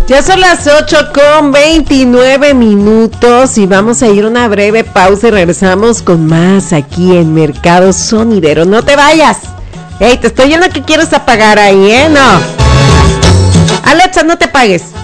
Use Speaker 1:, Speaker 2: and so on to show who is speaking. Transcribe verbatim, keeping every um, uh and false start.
Speaker 1: Ya son las ocho con veintinueve minutos y vamos a ir a una breve pausa y regresamos con más aquí en Mercado Sonidero. No te vayas. Ey, te estoy viendo que quieres apagar ahí, ¿eh? No. Alexa, no te apagues.